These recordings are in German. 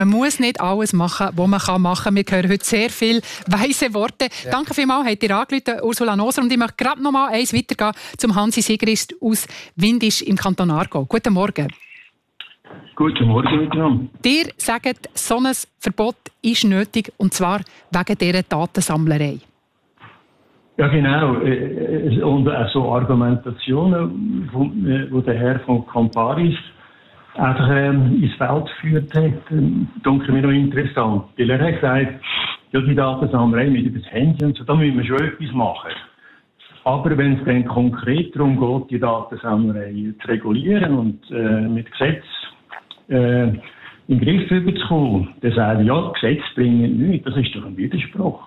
Man muss nicht alles machen, was man machen kann. Wir hören heute sehr viele weise Worte. Ja. Danke vielmals, habt ihr angerufen, Ursula Noser. Und ich möchte gerade noch mal eins weitergehen zum Hansi Sigrist aus Windisch im Kanton Aargau. Guten Morgen. Guten Morgen miteinander. Ihr sagt, so ein Verbot ist nötig, und zwar wegen dieser Datensammlerei. Ja, genau. Und so Argumentationen, die der Herr von Camparis einfach ins Feld geführt hat, denke mir noch interessant. Weil er hat gesagt, ja, die Datensammlerei mit das Handy und so, da müssen wir schon etwas machen. Aber wenn es dann konkret darum geht, die Datensammlerei zu regulieren und mit Gesetz in den Griff zu kommen, dann sagen ja, Gesetze bringen nichts. Das ist doch ein Widerspruch.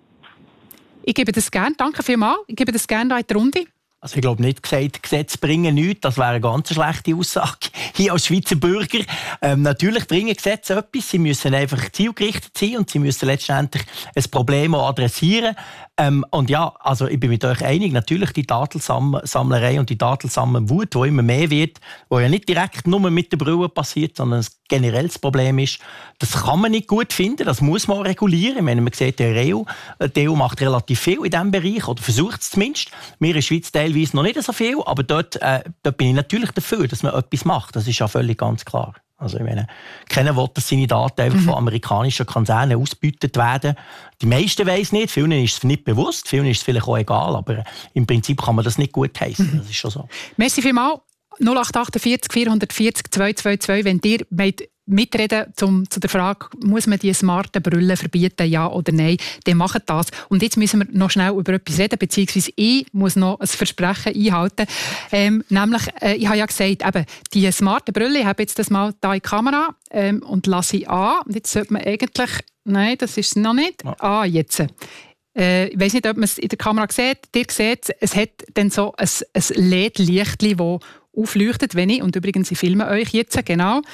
Ich gebe das gerne. Danke vielmals. Ich gebe das gerne in die Runde. Also ich glaube nicht gesagt, Gesetze bringen nichts. Das wäre eine ganz schlechte Aussage. Hier als Schweizer Bürger. Natürlich bringen Gesetze etwas. Sie müssen einfach zielgerichtet sein und sie müssen letztendlich ein Problem auch adressieren. Und ja, also ich bin mit euch einig. Natürlich die Datensammlerei und die Datensammelwut, die immer mehr wird, die ja nicht direkt nur mit der Brille passiert, sondern ein generelles Problem ist, das kann man nicht gut finden. Das muss man auch regulieren. Ich meine, man sieht, die EU macht relativ viel in diesem Bereich oder versucht es zumindest. Wir in der Schweiz teilweise noch nicht so viel, aber dort bin ich natürlich dafür, dass man etwas macht. Das ist ja völlig ganz klar. Also ich meine, keiner will, dass seine Daten einfach von amerikanischen Konzernen ausgebeutet werden. Die meisten weiss nicht, vielen ist es nicht bewusst, vielen ist es vielleicht auch egal, aber im Prinzip kann man das nicht gut heissen. Das ist schon so. Merci vielmals. 0848 440 222, wenn ihr mitreden zu der Frage, muss man die smarten Brillen verbieten, ja oder nein, dann macht das. Und jetzt müssen wir noch schnell über etwas reden, beziehungsweise ich muss noch ein Versprechen einhalten. Nämlich, ich habe ja gesagt, eben, die smarten Brillen, ich habe jetzt das mal hier in die Kamera und lasse ich an. Und jetzt sollte man eigentlich, nein, das ist es noch nicht. Ah, jetzt. Ich weiss nicht, ob man es in der Kamera sieht. Ihr seht, es hat dann so ein LED-Lichtchen, das aufleuchtet, wenn ich, und übrigens, ich filme euch jetzt, genau.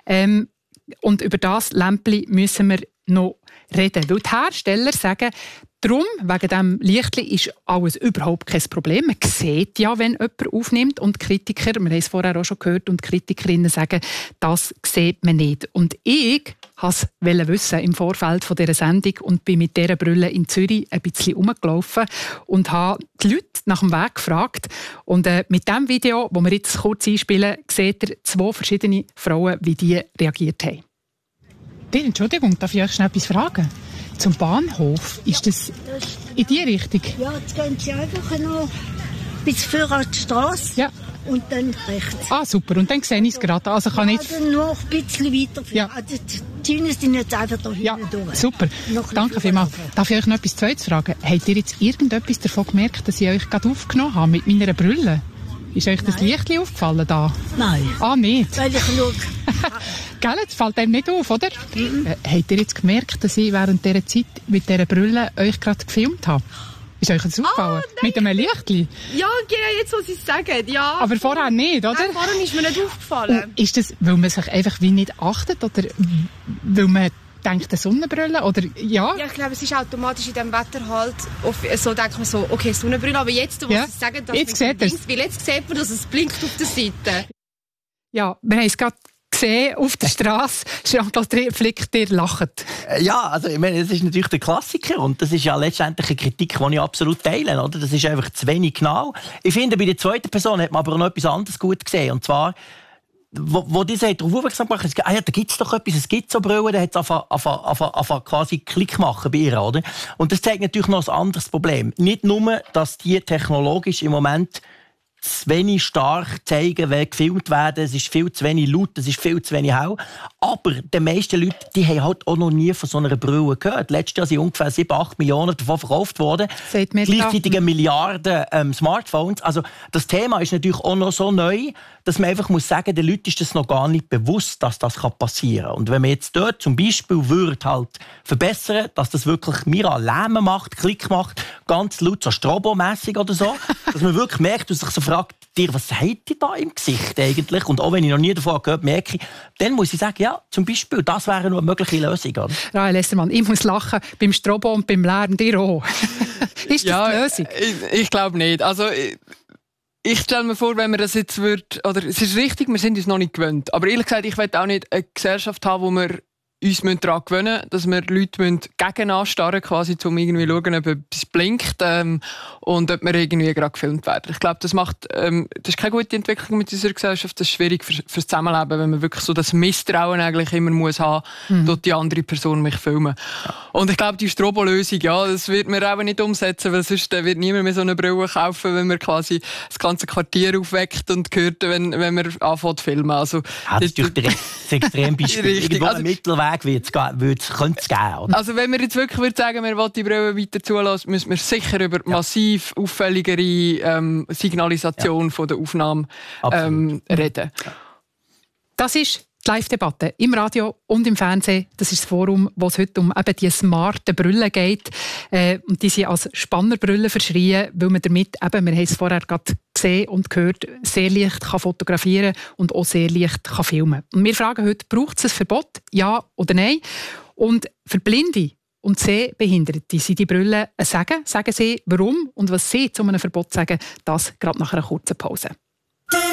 Und über das Lämpchen müssen wir noch reden. Weil die Hersteller sagen, darum, wegen diesem Lichtchen ist alles überhaupt kein Problem. Man sieht ja, wenn jemand aufnimmt. Und Kritiker, wir haben es vorher auch schon gehört, und Kritikerinnen sagen, das sieht man nicht. Und ich wollte es wissen im Vorfeld von dieser Sendung und bin mit dieser Brille in Zürich ein bisschen rumgelaufen und habe die Leute nach dem Weg gefragt. Und mit diesem Video, das wir jetzt kurz einspielen, seht ihr 2 verschiedene Frauen, wie die reagiert haben. Entschuldigung, darf ich euch schnell etwas fragen? Zum Bahnhof, ist das in die Richtung? Ja, jetzt gehen Sie einfach noch bis vor an die Strasse. Ja. Und dann rechts. Ah, super. Und dann sehe ich es gerade. Also kann ja, dann noch ein bisschen weiter. Ja. Also die Schienen sind jetzt einfach da hinten durch. Super. Danke vielmals. Darf ich euch noch etwas Zweites fragen? Habt ihr jetzt irgendetwas davon gemerkt, dass ich euch gerade aufgenommen habe mit meiner Brille? Ist euch das Lichtchen aufgefallen da? Nein. Ah, nicht? Weil ich schaue. Gell, das fällt einem nicht auf, oder? Habt ihr jetzt gemerkt, dass ich während dieser Zeit mit dieser Brille euch gerade gefilmt habe? Ist euch das aufgefallen? Mit einem Lichtchen? Ja, genau, jetzt, wo Sie es sagen, ja. Aber vorher nicht, oder? Nein, vorher ist mir nicht aufgefallen. Und ist das, weil man sich einfach wie nicht achtet, oder weil man denkt, eine Sonnenbrille, oder ja? Ja, ich glaube, es ist automatisch in diesem Wetter halt, so denkt man so, okay, Sonnenbrille, aber jetzt, wo Sie es sagen, dass jetzt sieht links, weil jetzt sieht man, dass es blinkt auf der Seite. Ja, wir haben es gerade gesehen auf der Straße. Jean-Claude Flick, ihr lacht. Ja, also ich meine, das ist natürlich der Klassiker und das ist ja letztendlich eine Kritik, die ich absolut teile. Oder? Das ist einfach zu wenig genau. Ich finde, bei der zweiten Person hat man aber noch etwas anderes gut gesehen. Und zwar, wo die sagt, darauf aufmerksam gemacht, da gibt es doch etwas, es gibt so Brillen, da hat es angefangen quasi Klick machen bei ihr. Oder? Und das zeigt natürlich noch ein anderes Problem. Nicht nur, dass die technologisch im Moment zu wenig stark zeigen, wenn gefilmt werden. Es ist viel zu wenig laut, es ist viel zu wenig hell. Aber die meisten Leute, die haben halt auch noch nie von so einer Brille gehört. Letztes Jahr sind ungefähr 7-8 Millionen davon verkauft worden. Gleichzeitig Milliarden Smartphones. Also das Thema ist natürlich auch noch so neu, dass man einfach muss sagen, den Leuten ist das noch gar nicht bewusst, dass das passieren kann. Und wenn man jetzt dort zum Beispiel würde halt verbessern, dass das wirklich Mira Lärm macht, Klick macht, ganz laut, so Strobo-mässig oder so, dass man wirklich merkt und sich so fragt, was habt ihr da im Gesicht eigentlich? Und auch wenn ich noch nie davon gehört habe, merke ich, dann muss ich sagen, ja, zum Beispiel, das wäre nur eine mögliche Lösung. Oder? Rahel Essermann, ich muss lachen beim Strobo und beim Lärm, dir auch. Ist das die Lösung? Ich glaube nicht. Also, ich stelle mir vor, wenn man das jetzt würde, oder es ist richtig, wir sind uns noch nicht gewöhnt. Aber ehrlich gesagt, ich will auch nicht eine Gesellschaft haben, wo wir uns daran gewöhnen müssen, dass wir Leute gegen anstarren quasi, um irgendwie zu schauen, ob etwas blinkt und ob wir irgendwie gerade gefilmt werden. Ich glaube, das ist keine gute Entwicklung mit unserer Gesellschaft. Das ist schwierig fürs Zusammenleben, wenn man wirklich so das Misstrauen eigentlich immer muss haben, dort die andere Person mich filmen. Und ich glaube, die Strobo-Lösung, das wird man auch nicht umsetzen, weil sonst wird niemand mehr so eine Brille kaufen, wenn man quasi das ganze Quartier aufweckt und hört, wenn man anfängt zu filmen. Also, das ist natürlich das Extrembeispiel. Irgendwo einen Mittelweg könnte es geben. Oder? Also wenn wir jetzt wirklich sagen, wir wollen die Brille weiter zulassen, müssen wir sicher über massiv auffälligere Signalisation von der Aufnahme reden. Das ist die Live-Debatte im Radio und im Fernsehen. Das ist das Forum, wo es heute um eben die smarten Brillen geht. Und die sind als Spannerbrillen verschrien, weil man damit, eben, wir haben es vorher gerade gesehen und gehört, sehr leicht kann fotografieren und auch sehr leicht kann filmen. Und wir fragen heute, braucht es ein Verbot? Ja oder nein? Und für Blinde und Sehbehinderte sind die Brillen ein Segen. Sagen Sie, warum und was Sie zu einem Verbot sagen, das gerade nach einer kurzen Pause.